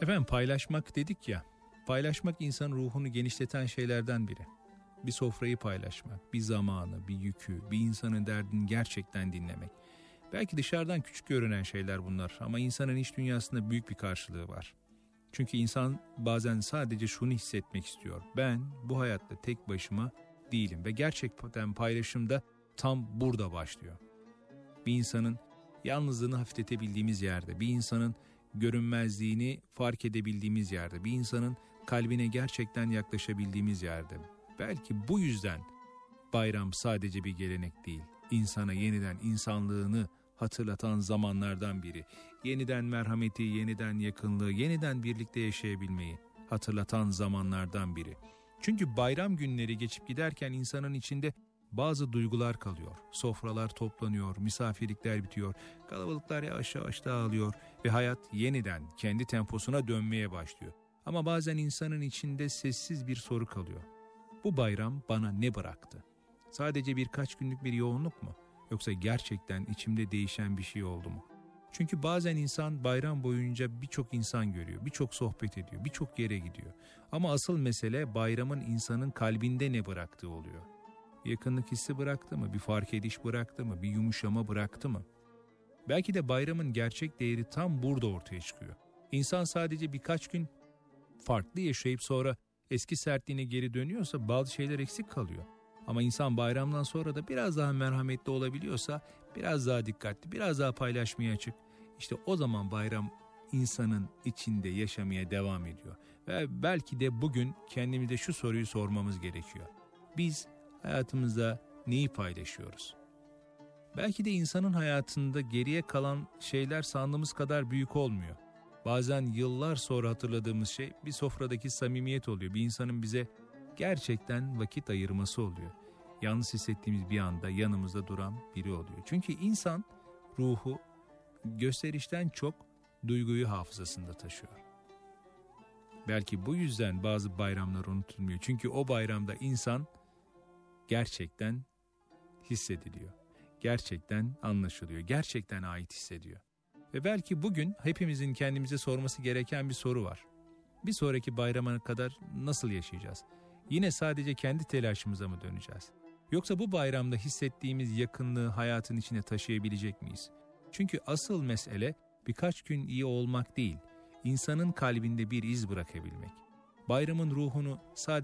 Efendim, paylaşmak dedik ya, paylaşmak insanın ruhunu genişleten şeylerden biri. Bir sofrayı paylaşmak, bir zamanı, bir yükü, bir insanın derdini gerçekten dinlemek. Belki dışarıdan küçük görünen şeyler bunlar ama insanın iç dünyasında büyük bir karşılığı var. Çünkü insan bazen sadece şunu hissetmek istiyor: ben bu hayatta tek başıma değilim ve gerçekten paylaşım da tam burada başlıyor. Bir insanın yalnızlığını hafifletebildiğimiz yerde, bir insanın görünmezliğini fark edebildiğimiz yerde, bir insanın kalbine gerçekten yaklaşabildiğimiz yerde. Belki bu yüzden bayram sadece bir gelenek değil, insana yeniden insanlığını hatırlatan zamanlardan biri. Yeniden merhameti, yeniden yakınlığı, yeniden birlikte yaşayabilmeyi hatırlatan zamanlardan biri. Çünkü bayram günleri geçip giderken insanın içinde bazı duygular kalıyor. Sofralar toplanıyor, misafirlikler bitiyor, kalabalıklar yavaş yavaş dağılıyor ve hayat yeniden kendi temposuna dönmeye başlıyor. Ama bazen insanın içinde sessiz bir soru kalıyor. Bu bayram bana ne bıraktı? Sadece birkaç günlük bir yoğunluk mu? Yoksa gerçekten içimde değişen bir şey oldu mu? Çünkü bazen insan bayram boyunca birçok insan görüyor, birçok sohbet ediyor, birçok yere gidiyor. Ama asıl mesele bayramın insanın kalbinde ne bıraktığı oluyor. Yakınlık hissi bıraktı mı? Bir fark ediş bıraktı mı? Bir yumuşama bıraktı mı? Belki de bayramın gerçek değeri tam burada ortaya çıkıyor. İnsan sadece birkaç gün farklı yaşayıp sonra eski sertliğine geri dönüyorsa bazı şeyler eksik kalıyor. Ama insan bayramdan sonra da biraz daha merhametli olabiliyorsa, biraz daha dikkatli, biraz daha paylaşmaya açık. İşte o zaman bayram insanın içinde yaşamaya devam ediyor. Ve belki de bugün kendimize şu soruyu sormamız gerekiyor: biz hayatımızda neyi paylaşıyoruz? Belki de insanın hayatında geriye kalan şeyler sandığımız kadar büyük olmuyor. Bazen yıllar sonra hatırladığımız şey bir sofradaki samimiyet oluyor. Bir insanın bize gerçekten vakit ayırması oluyor. Yalnız hissettiğimiz bir anda yanımızda duran biri oluyor. Çünkü insan ruhu gösterişten çok duyguyu hafızasında taşıyor. Belki bu yüzden bazı bayramlar unutulmuyor. Çünkü o bayramda insan gerçekten hissediliyor. Gerçekten anlaşılıyor. Gerçekten ait hissediyor. Ve belki bugün hepimizin kendimize sorması gereken bir soru var. Bir sonraki bayrama kadar nasıl yaşayacağız? Yine sadece kendi telaşımıza mı döneceğiz? Yoksa bu bayramda hissettiğimiz yakınlığı hayatın içine taşıyabilecek miyiz? Çünkü asıl mesele birkaç gün iyi olmak değil, insanın kalbinde bir iz bırakabilmek. Bayramın ruhunu sadece